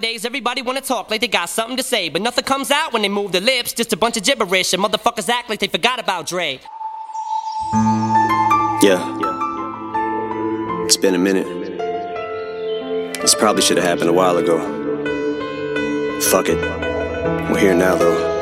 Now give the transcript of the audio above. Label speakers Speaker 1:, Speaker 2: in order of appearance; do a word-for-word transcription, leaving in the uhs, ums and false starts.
Speaker 1: Nowadays, everybody wanna talk like they got something to say, but nothing comes out when they move their lips, just a bunch of gibberish, and motherfuckers act like they forgot about Dre.
Speaker 2: Yeah. It's been a minute. This probably should have happened a while ago. Fuck it. We're here now, though.